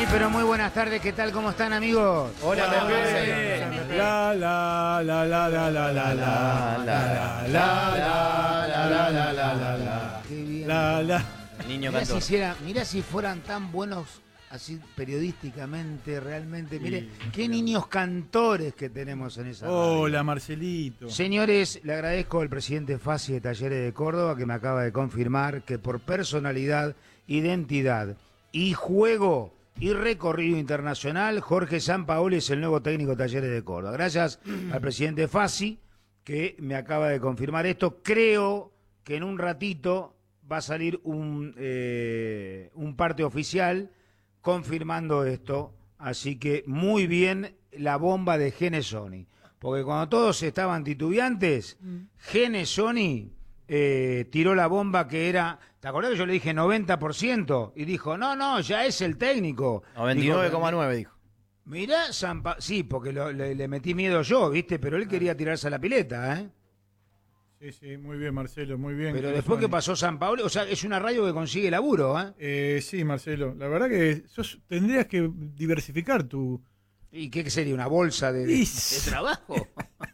Muy pero muy buenas tardes, ¿qué tal? ¿Cómo están, amigos? Hola, Pepe. La la la la la la la la la la la la. Qué bien. Niño Mirá cantor. mirá si fueran tan buenos así periodísticamente, realmente. Mire, qué niños cantores que tenemos en esa radio. Hola, Marcelito. Señores, le agradezco al presidente Fassi de Talleres de Córdoba que me acaba de confirmar que por personalidad, identidad y juego y recorrido internacional, Jorge Sampaoli es el nuevo técnico de Talleres de Córdoba. Gracias al presidente Fassi que me acaba de confirmar esto. Creo que en un ratito va a salir un parte oficial confirmando esto. Así que muy bien la bomba de Genesoni. Porque cuando todos estaban titubeantes, Genesoni tiró la bomba que era... ¿Te acordás que yo le dije 90%? Y dijo, no, ya es el técnico. 99,9 dijo. Mirá, sí, porque le metí miedo yo, ¿viste? Pero él quería tirarse a la pileta, ¿eh? Sí, muy bien, Marcelo, muy bien. Pero después que pasó Sampaoli, o sea, es una radio que consigue laburo, ¿eh? Sí, Marcelo, la verdad que tendrías que diversificar tu... ¿Y qué sería? ¿Una bolsa de trabajo?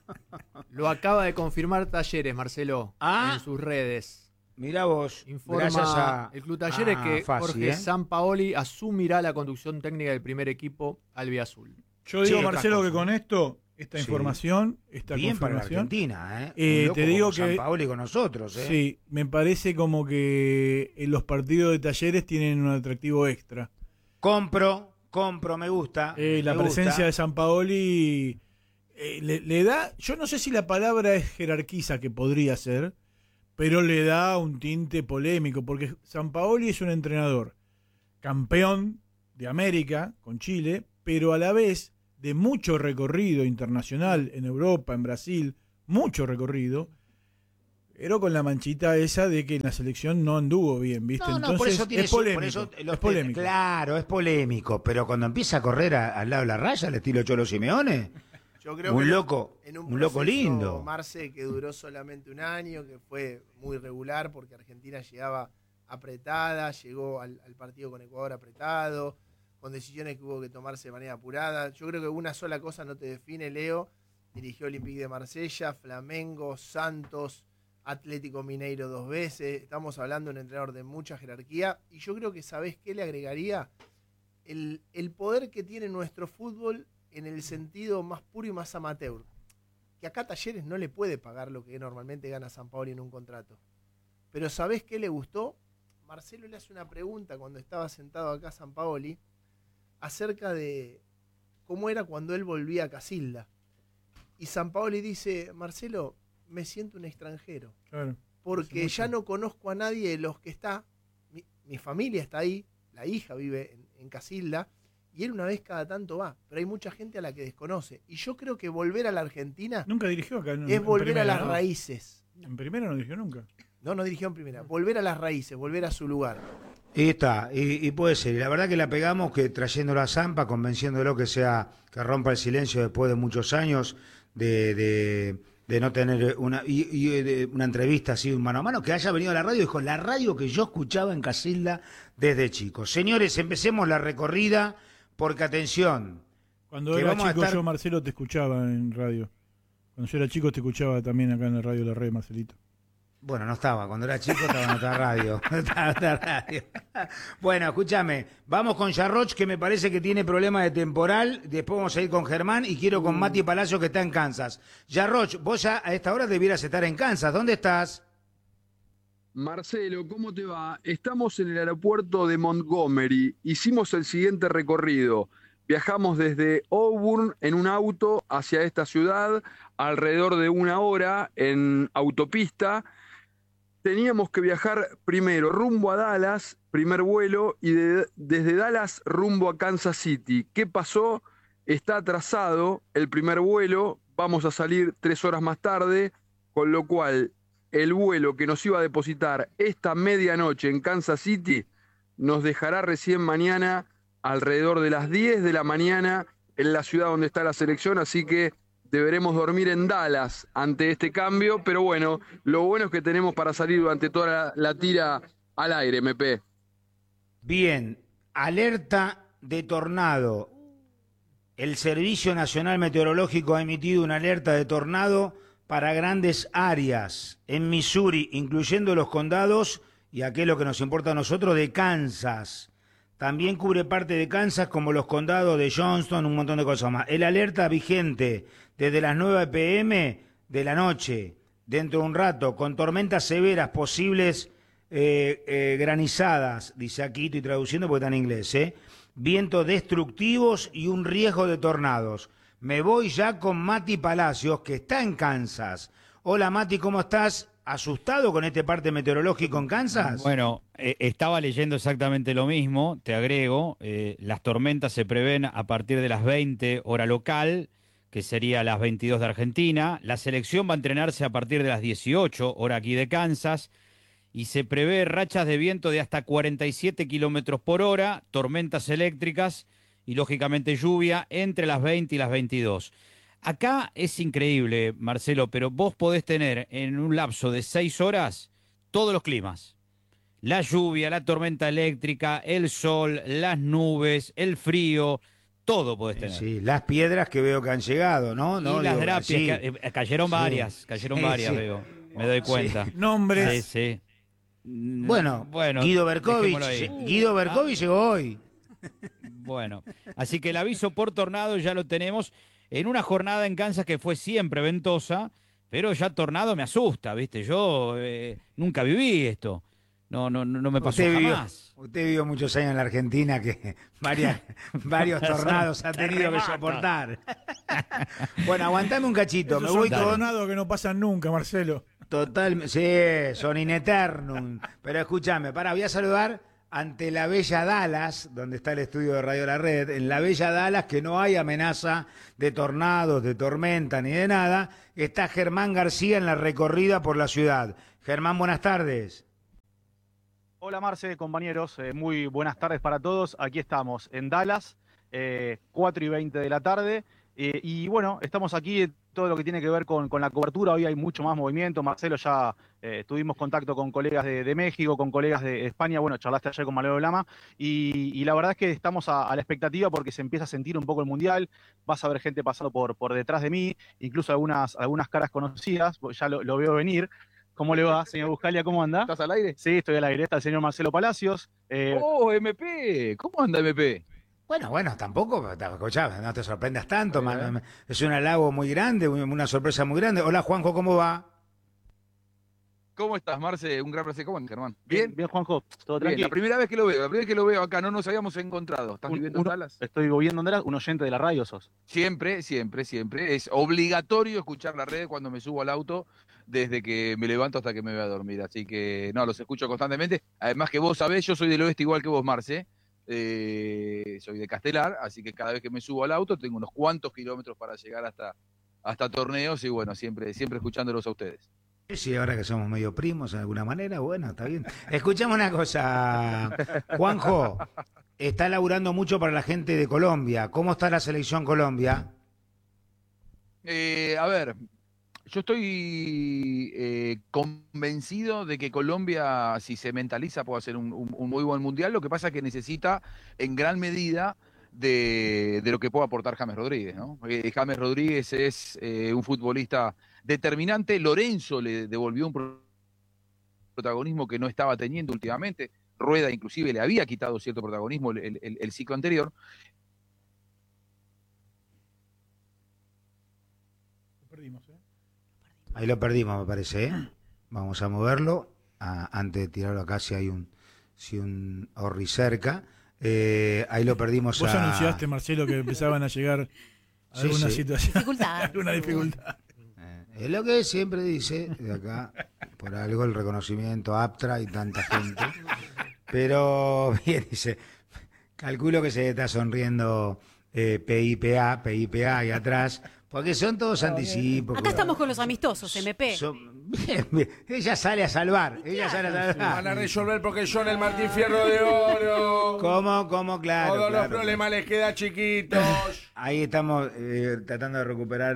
Lo acaba de confirmar Talleres, Marcelo, en sus redes. Mirá vos, informa gracias a el Club Talleres que Fassi, Jorge Sampaoli asumirá la conducción técnica del primer equipo albiazul. Yo digo, Sí, Marcelo, que con esta información, esta bien para la confirmación... Argentina, ¿eh? Te digo que... Sampaoli con nosotros, ¿eh? Sí, me parece como que en los partidos de Talleres tienen un atractivo extra. Compro, me gusta. La me presencia gusta. de Sampaoli le da, yo no sé si la palabra es jerarquiza, que podría ser, pero le da un tinte polémico, porque Sampaoli es un entrenador campeón de América con Chile, pero a la vez de mucho recorrido internacional en Europa, en Brasil, mucho recorrido, pero con la manchita esa de que en la selección no anduvo bien, ¿viste? No, Entonces por eso tiene es polémico, es polémico. Claro, es polémico, pero cuando empieza a correr al lado de la raya, al estilo Cholo Simeone, yo creo un que loco, en un loco lindo. Marce, que duró solamente un año, que fue muy regular porque Argentina llegaba apretada, llegó al partido con Ecuador apretado, con decisiones que hubo que tomarse de manera apurada. Yo creo que una sola cosa no te define, Leo. Dirigió Olympique de Marsella, Flamengo, Santos, Atlético Mineiro 2 veces. Estamos hablando de un entrenador de mucha jerarquía. Y yo creo que, ¿sabés qué le agregaría? El poder que tiene nuestro fútbol en el sentido más puro y más amateur. Que acá Talleres no le puede pagar lo que normalmente gana Sampaoli en un contrato. Pero ¿sabés qué le gustó? Marcelo le hace una pregunta cuando estaba sentado acá Sampaoli acerca de cómo era cuando él volvía a Casilda. Y Sampaoli dice, Marcelo, me siento un extranjero. Claro, porque ya no conozco a nadie de los que está. Mi familia está ahí, la hija vive en Casilda, y él una vez cada tanto va. Pero hay mucha gente a la que desconoce. Y yo creo que volver a la Argentina nunca dirigió acá, es volver a las raíces. En primera no dirigió nunca. No dirigió en primera. Volver a las raíces, volver a su lugar. Y está, y puede ser. Y la verdad que la pegamos que trayéndolo a Zampa, convenciéndolo que rompa el silencio después de muchos años de no tener una entrevista así mano a mano, que haya venido a la radio, dijo, la radio que yo escuchaba en Casilda desde chico. Señores, empecemos la recorrida, porque atención. Cuando era chico yo, Marcelo, te escuchaba en radio. Cuando yo era chico te escuchaba también acá en la radio La Red, Marcelito. Bueno, no estaba. Cuando era chico estaba en otra radio. Bueno, escúchame. Vamos con Yarroch, que me parece que tiene problemas de temporal. Después vamos a ir con Germán y quiero con Mati Palacio, que está en Kansas. Yarroch, vos ya a esta hora debieras estar en Kansas. ¿Dónde estás? Marcelo, ¿cómo te va? Estamos en el aeropuerto de Montgomery. Hicimos el siguiente recorrido. Viajamos desde Auburn en un auto hacia esta ciudad, alrededor de 1 hora en autopista. Teníamos que viajar primero rumbo a Dallas, primer vuelo, y desde Dallas rumbo a Kansas City. ¿Qué pasó? Está atrasado el primer vuelo, vamos a salir 3 horas más tarde, con lo cual el vuelo que nos iba a depositar esta medianoche en Kansas City nos dejará recién mañana alrededor de las 10 de la mañana en la ciudad donde está la selección, así que deberemos dormir en Dallas ante este cambio, pero bueno, lo bueno es que tenemos para salir durante toda la tira al aire, MP. Bien, alerta de tornado. El Servicio Nacional Meteorológico ha emitido una alerta de tornado para grandes áreas en Missouri, incluyendo los condados, y aquello que nos importa a nosotros, de Kansas. También cubre parte de Kansas, como los condados de Johnston, un montón de cosas más. El alerta vigente desde las 9 p.m. de la noche, dentro de un rato, con tormentas severas posibles, granizadas, dice aquí, estoy traduciendo porque está en inglés, vientos destructivos y un riesgo de tornados. Me voy ya con Mati Palacios, que está en Kansas. Hola Mati, ¿cómo estás? ¿Asustado con este parte meteorológico en Kansas? Bueno, estaba leyendo exactamente lo mismo, te agrego, las tormentas se prevén a partir de las 20 hora local, que sería las 22 de Argentina. La selección va a entrenarse a partir de las 18 hora aquí de Kansas, y se prevé rachas de viento de hasta 47 kilómetros por hora, tormentas eléctricas y lógicamente lluvia entre las 20 y las 22. Acá es increíble, Marcelo, pero vos podés tener en un lapso de 6 horas todos los climas. La lluvia, la tormenta eléctrica, el sol, las nubes, el frío, todo podés tener. Sí, las piedras que veo que han llegado, ¿no? Y las drapias, cayeron varias, veo, me doy cuenta. Sí. Nombres. Sí. Bueno, Guido Berkovich llegó hoy. Bueno, así que el aviso por tornado ya lo tenemos en una jornada en Kansas que fue siempre ventosa, pero ya tornado me asusta, ¿viste? Yo nunca viví esto. No me pasó jamás. Usted vivió muchos años en la Argentina, que varios tornados ha tenido que soportar. Bueno, aguantame un cachito. Esos son tornados que no pasan nunca, Marcelo. Total, sí, son in eternum. Pero escúchame, voy a saludar ante la bella Dallas, donde está el estudio de Radio La Red, en la bella Dallas, que no hay amenaza de tornados, de tormenta ni de nada, está Germán García en la recorrida por la ciudad. Germán, buenas tardes. Hola Marce, compañeros, muy buenas tardes para todos. Aquí estamos en Dallas, 4:20 de la tarde. Y bueno, estamos aquí, todo lo que tiene que ver con la cobertura. Hoy hay mucho más movimiento. Marcelo, ya tuvimos contacto con colegas de México, con colegas de España. Bueno, charlaste ayer con Maleo Lama. Y la verdad es que estamos a la expectativa porque se empieza a sentir un poco el Mundial. Vas a ver gente pasando por detrás de mí, incluso algunas caras conocidas. Ya lo veo venir. ¿Cómo le va, señor Buscalia? ¿Cómo anda? ¿Estás al aire? Sí, estoy al aire. Está el señor Marcelo Palacios. MP. ¿Cómo anda MP? Bueno, tampoco, escuchá, no te sorprendas tanto, es un halago muy grande, una sorpresa muy grande. Hola Juanjo, ¿cómo va? ¿Cómo estás, Marce? Un gran placer. ¿Cómo andas, Germán? Bien, Juanjo, todo tranquilo. La primera vez que lo veo acá, no nos habíamos encontrado. ¿Estás viviendo en Dallas? Estoy viviendo en Dallas, un oyente de la radio sos. Siempre. Es obligatorio escuchar la red cuando me subo al auto, desde que me levanto hasta que me voy a dormir. Así que, los escucho constantemente. Además que vos sabés, yo soy del oeste igual que vos, Marce. Soy de Castelar, así que cada vez que me subo al auto tengo unos cuantos kilómetros para llegar hasta torneos y bueno, siempre escuchándolos a ustedes. Sí, ahora que somos medio primos en alguna manera, bueno, está bien. Escuchame una cosa, Juanjo, está laburando mucho para la gente de Colombia. ¿Cómo está la selección Colombia? A ver, yo estoy convencido de que Colombia, si se mentaliza, puede hacer un muy buen mundial. Lo que pasa es que necesita en gran medida de lo que puede aportar James Rodríguez, ¿no? James Rodríguez es un futbolista determinante. Lorenzo le devolvió un protagonismo que no estaba teniendo últimamente. Rueda inclusive le había quitado cierto protagonismo el ciclo anterior. Lo perdimos, Ahí lo perdimos, me parece, Vamos a moverlo antes de tirarlo acá si hay un Orri cerca. Ahí lo perdimos. Vos anunciaste, Marcelo, que empezaban a llegar alguna situación. Alguna dificultad. Es lo que siempre dice de acá, por algo el reconocimiento Aptra y tanta gente. Pero bien, dice, calculo que se está sonriendo PIPA ahí atrás. Porque son todos anticipos. Acá estamos con los amistosos, MP. Bien. Ella sale a salvar. Van a resolver porque son el Martín Fierro de Oro. ¿Cómo? Claro. Todos los problemas les quedan chiquitos. Ahí estamos tratando de recuperar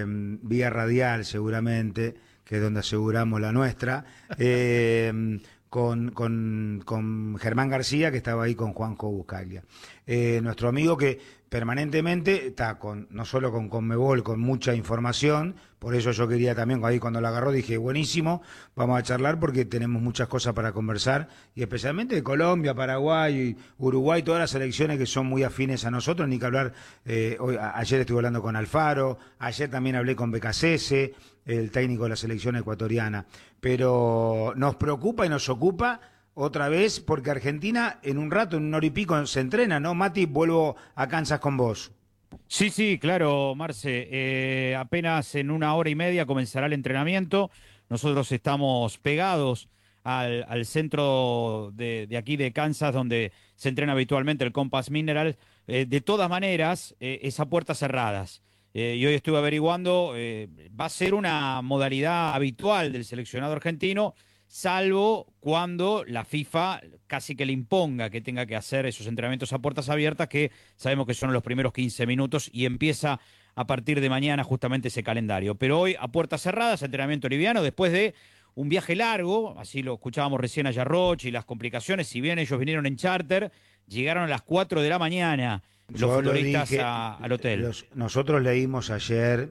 vía radial, seguramente, que es donde aseguramos la nuestra. con Germán García, que estaba ahí con Juanjo Buscaglia. Nuestro amigo que permanentemente está no solo con Conmebol, con mucha información, por eso yo quería también, ahí cuando la agarró dije, buenísimo, vamos a charlar porque tenemos muchas cosas para conversar, y especialmente de Colombia, Paraguay, Uruguay, todas las selecciones que son muy afines a nosotros, ni que hablar, ayer estuve hablando con Alfaro, ayer también hablé con Becasese, el técnico de la selección ecuatoriana, pero nos preocupa y nos ocupa otra vez, porque Argentina en un rato, en un hora y pico, se entrena, ¿no? Mati, vuelvo a Kansas con vos. Sí, claro, Marce. Apenas en 1 hora y media comenzará el entrenamiento. Nosotros estamos pegados al centro de aquí de Kansas, donde se entrena habitualmente el Compass Mineral. De todas maneras, es a puertas cerradas. Y hoy estuve averiguando, va a ser una modalidad habitual del seleccionado argentino, salvo cuando la FIFA casi que le imponga que tenga que hacer esos entrenamientos a puertas abiertas, que sabemos que son los primeros 15 minutos y empieza a partir de mañana justamente ese calendario. Pero hoy a puertas cerradas, entrenamiento liviano, después de un viaje largo, así lo escuchábamos recién a Yarroch, y las complicaciones, si bien ellos vinieron en charter, llegaron a las 4 de la mañana los futbolistas al hotel. Nosotros leímos ayer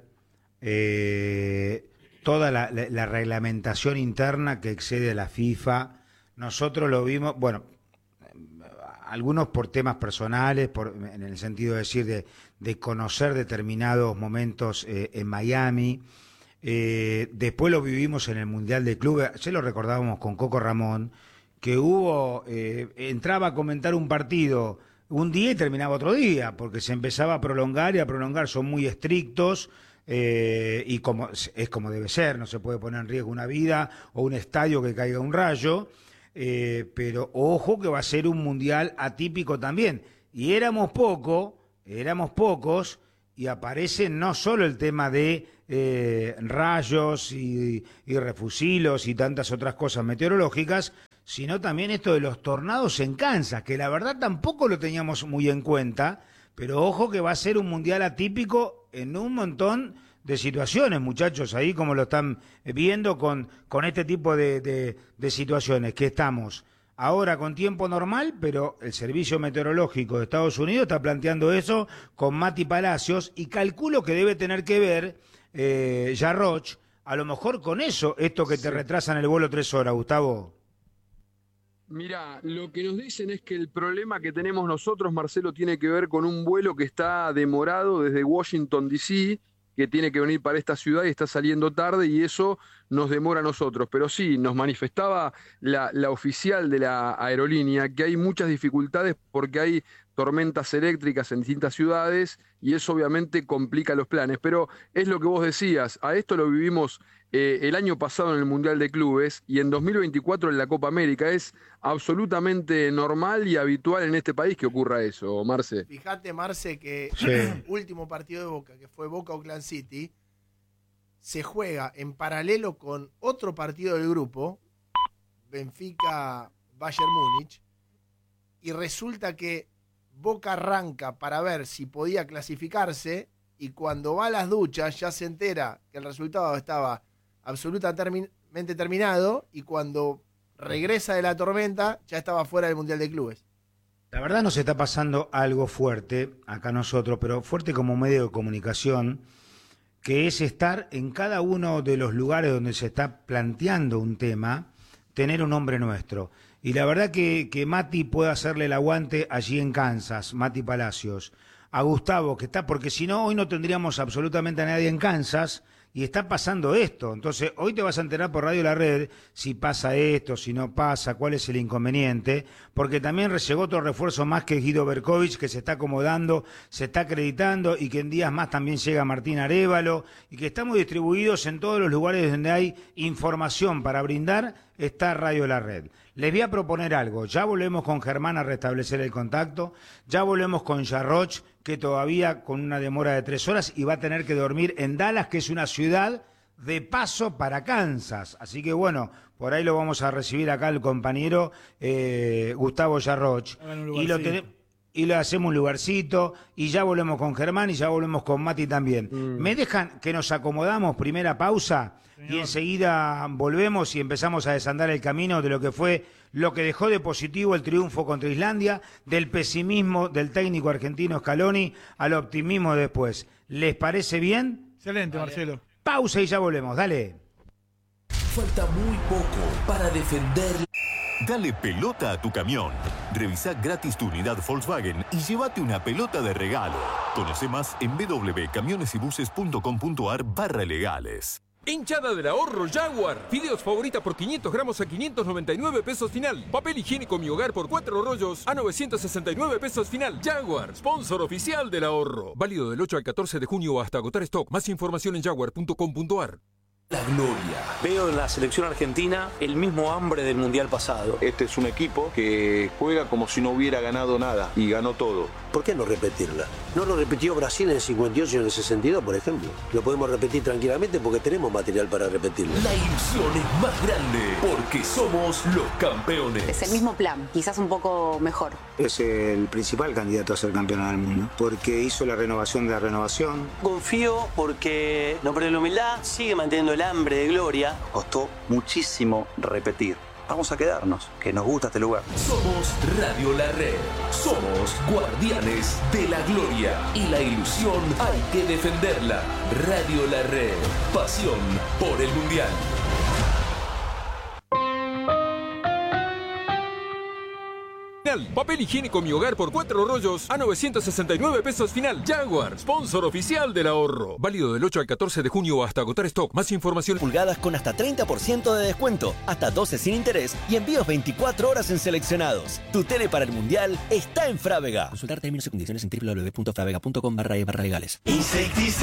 toda la reglamentación interna que excede a la FIFA. Nosotros lo vimos, bueno, algunos por temas personales, en el sentido de decir de conocer determinados momentos en Miami. Después lo vivimos en el Mundial de Clubes, ya lo recordábamos con Coco Ramón, que entraba a comentar un partido un día y terminaba otro día, porque se empezaba a prolongar y a prolongar, son muy estrictos. Y es como debe ser, no se puede poner en riesgo una vida o un estadio que caiga un rayo, pero ojo que va a ser un mundial atípico también, y éramos pocos, y aparece no solo el tema de rayos y refusilos y tantas otras cosas meteorológicas, sino también esto de los tornados en Kansas, que la verdad tampoco lo teníamos muy en cuenta. Pero ojo que va a ser un mundial atípico en un montón de situaciones, muchachos, ahí como lo están viendo con este tipo de situaciones, que estamos ahora con tiempo normal, pero el Servicio Meteorológico de Estados Unidos está planteando eso con Mati Palacios, y calculo que debe tener que ver, Yarroch, a lo mejor con eso, esto que te retrasan el vuelo 3 horas, Gustavo. Mira, lo que nos dicen es que el problema que tenemos nosotros, Marcelo, tiene que ver con un vuelo que está demorado desde Washington, D.C., que tiene que venir para esta ciudad y está saliendo tarde, y eso nos demora a nosotros. Pero sí, nos manifestaba la oficial de la aerolínea que hay muchas dificultades porque hay tormentas eléctricas en distintas ciudades y eso obviamente complica los planes. Pero es lo que vos decías, a esto lo vivimos el año pasado en el Mundial de Clubes y en 2024 en la Copa América. Es absolutamente normal y habitual en este país que ocurra eso, Marce. Fíjate, Marce, que el último partido de Boca, que fue Boca-Oakland City, se juega en paralelo con otro partido del grupo, Benfica-Bayern Múnich, y resulta que Boca arranca para ver si podía clasificarse, y cuando va a las duchas ya se entera que el resultado estaba absolutamente terminado, y cuando regresa de la tormenta ya estaba fuera del Mundial de Clubes. La verdad nos está pasando algo fuerte acá nosotros, pero fuerte como medio de comunicación, que es estar en cada uno de los lugares donde se está planteando un tema, tener un nombre nuestro. Y la verdad que Mati puede hacerle el aguante allí en Kansas, Mati Palacios, a Gustavo, que está, porque si no, hoy no tendríamos absolutamente a nadie en Kansas, y está pasando esto. Entonces, hoy te vas a enterar por Radio La Red si pasa esto, si no pasa, cuál es el inconveniente, porque también llegó otro refuerzo más, que Guido Berkovich, que se está acomodando, se está acreditando, y que en días más también llega Martín Arévalo, y que estamos distribuidos en todos los lugares donde hay información para brindar, está Radio La Red. Les voy a proponer algo, ya volvemos con Germán a restablecer el contacto, ya volvemos con Yarroch, que todavía con una demora de 3 horas y va a tener que dormir en Dallas, que es una ciudad de paso para Kansas. Así que bueno, por ahí lo vamos a recibir acá el compañero Gustavo Yarroch. y le hacemos un lugarcito, y ya volvemos con Germán y ya volvemos con Mati también. ¿Me dejan que nos acomodamos, primera pausa, y enseguida volvemos y empezamos a desandar el camino de lo que fue, lo que dejó de positivo el triunfo contra Islandia, del pesimismo del técnico argentino Scaloni al optimismo después? ¿Les parece bien? Excelente, Marcelo. Pausa y ya volvemos, dale. Falta muy poco para defender. Dale pelota a tu camión. Revisa gratis tu unidad Volkswagen y llévate una pelota de regalo. Conoce más en www.camionesybuses.com.ar/legales. Hinchada del ahorro Jaguar. Fideos favorita por 500 gramos a 599 pesos final. Papel higiénico Mi Hogar por 4 rollos a 969 pesos final. Jaguar, sponsor oficial del ahorro. Válido del 8 al 14 de junio hasta agotar stock. Más información en jaguar.com.ar. La gloria. Veo en la selección argentina el mismo hambre del mundial pasado. Este es un equipo que juega como si no hubiera ganado nada y ganó todo. ¿Por qué no repetirla? No lo repitió Brasil en el 58 y en el 62, por ejemplo. Lo podemos repetir tranquilamente porque tenemos material para repetirlo. La ilusión es más grande porque somos los campeones. Es el mismo plan, quizás un poco mejor. Es el principal candidato a ser campeón del mundo porque hizo la renovación de la renovación. Confío porque no pierde la humildad, sigue manteniendo el hambre de gloria. Costó muchísimo repetir. Vamos a quedarnos, que nos gusta este lugar. Somos Radio La Red. Somos guardianes de la gloria. Y la ilusión hay que defenderla. Radio La Red. Pasión por el Mundial. Papel higiénico Mi Hogar por 4 rollos a 969 pesos final. Jaguar, sponsor oficial del ahorro. Válido del 8 al 14 de junio hasta agotar stock. Más información. Pulgadas con hasta 30% de descuento, hasta 12 sin interés y envíos 24 horas en seleccionados. Tu tele para el Mundial está en Frávega. Consultar términos y condiciones en www.fravega.com/legales.